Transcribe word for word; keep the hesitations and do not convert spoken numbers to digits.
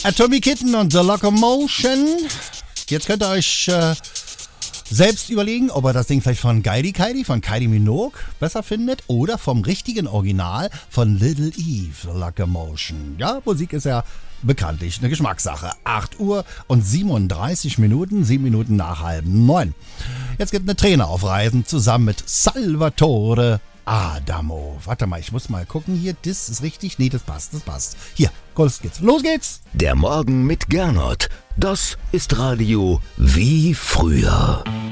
Atomic Kitten und The Locomotion. Jetzt könnt ihr euch äh, selbst überlegen, ob ihr das Ding vielleicht von Kylie Kylie, von Kylie Minogue besser findet oder vom richtigen Original von Little Eve, The Locomotion. Ja, Musik ist ja bekanntlich eine Geschmackssache. acht Uhr und siebenunddreißig Minuten, sieben Minuten nach halb neun. Jetzt geht eine Trainer auf Reisen zusammen mit Salvatore Adamo. Warte mal, ich muss mal gucken hier. Das ist richtig? Nee, das passt, das passt. Hier, los geht's. Los geht's! Der Morgen mit Gernot. Das ist Radio wie früher.